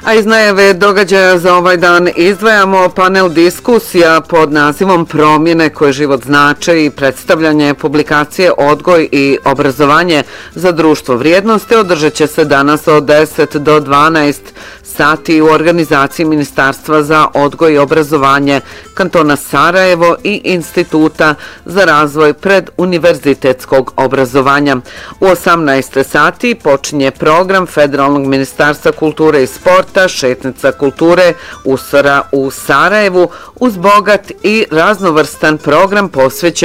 A iz najave događaja za ovaj dan izdvajamo panel diskusija pod nazivom Promjene koje život znače i predstavljanje publikacije Odgoj i obrazovanje za društvo vrijednosti održat će se danas od 10 do 12 sati u organizaciji Ministarstva za odgoj i obrazovanje kantona Sarajevo i Instituta za razvoj preduniverzitetskog obrazovanja. U 18 sati počinje program Federalnog ministarstva kulture i sporta Šetnica kulture Usora u Sarajevu uz bogat i raznovrstan program posvećen